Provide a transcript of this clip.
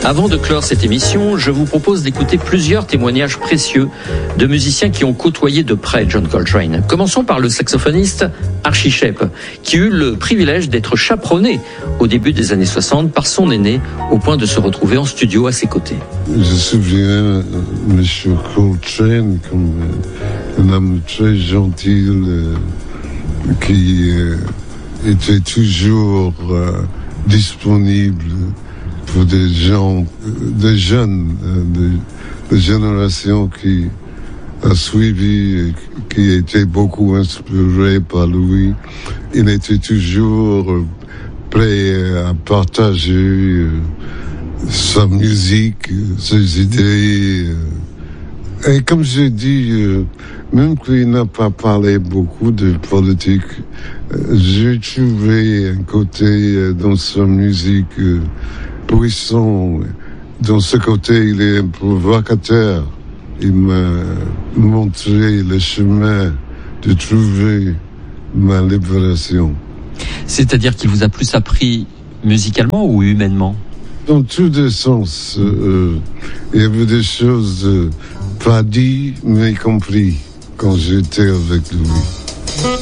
Avant de clore cette émission, je vous propose d'écouter plusieurs témoignages précieux de musiciens qui ont côtoyé de près John Coltrane. Commençons par le saxophoniste Archie Shepp, qui eut le privilège d'être chaperonné au début des années 60 par son aîné, au point de se retrouver en studio à ses côtés. Je me souviens M. Coltrane comme un homme très gentil qui était toujours disponible pour des gens, des jeunes, des générations qui a suivi, qui étaient beaucoup inspirés par lui. Il était toujours prêt à partager sa musique, ses idées. Et comme j'ai dit, même qu'il n'a pas parlé beaucoup de politique, j'ai trouvé un côté dans sa musique puissant. Dans ce côté, il est un provocateur. Il m'a montré le chemin de trouver ma libération. C'est-à-dire qu'il vous a plus appris musicalement ou humainement ? Dans tous les sens. Il y avait des choses pas dites, mais comprises quand j'étais avec lui.